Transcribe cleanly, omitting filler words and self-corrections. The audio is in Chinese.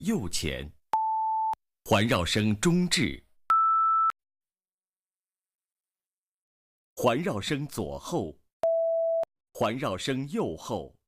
右前，环绕声中置，环绕声左后，环绕声右后。